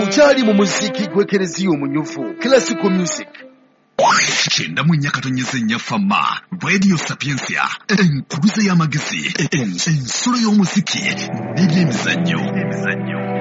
okyali mu muziki gwekereziya omunyuvu classical music. Chenda munyakatonyeze nyafama Radio Sapiensia enkuluze y'amagezi ensolo y'omuziki n'ebyemizannyo.